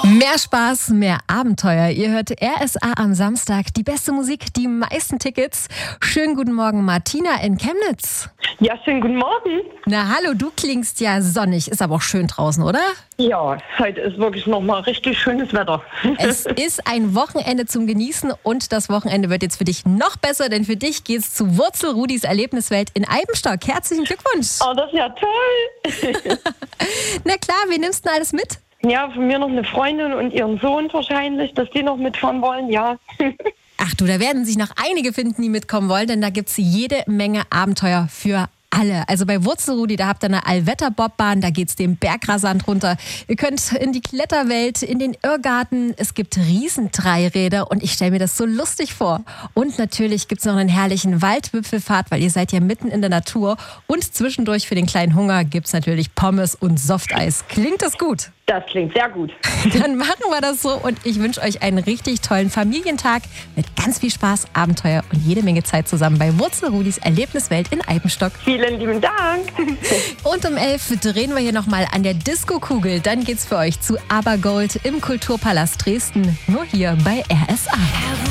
Mehr Spaß, mehr Abenteuer. Ihr hört RSA am Samstag. Die beste Musik, die meisten Tickets. Schönen guten Morgen, Martina in Chemnitz. Ja, schönen guten Morgen. Na hallo, du klingst ja sonnig. Ist aber auch schön draußen, oder? Ja, heute ist wirklich nochmal richtig schönes Wetter. Es ist ein Wochenende zum Genießen und das Wochenende wird jetzt für dich noch besser, denn für dich geht's zu Wurzelrudis Erlebniswelt in Eibenstock. Herzlichen Glückwunsch. Oh, das ist ja toll. Na klar, wen nimmst du denn alles mit? Ja, von mir noch eine Freundin und ihren Sohn wahrscheinlich, dass die noch mitfahren wollen, ja. Ach du, da werden sich noch einige finden, die mitkommen wollen, denn da gibt's jede Menge Abenteuer für alle. Also bei Wurzelrudi, da habt ihr eine Allwetter-Bobbahn, da geht's den Bergrasant runter. Ihr könnt in die Kletterwelt, in den Irrgarten. Es gibt Riesendreiräder und ich stelle mir das so lustig vor. Und natürlich gibt's noch einen herrlichen Waldwipfelfahrt, weil ihr seid ja mitten in der Natur. Und zwischendurch für den kleinen Hunger gibt's natürlich Pommes und Softeis. Klingt das gut? Das klingt sehr gut. Dann machen wir das so und ich wünsche euch einen richtig tollen Familientag mit ganz viel Spaß, Abenteuer und jede Menge Zeit zusammen bei Wurzelrudis Erlebniswelt in Eibenstock. Vielen lieben Dank. Und um 11 drehen wir hier nochmal an der Disco-Kugel. Dann geht's für euch zu Abergold im Kulturpalast Dresden. Nur hier bei RSA.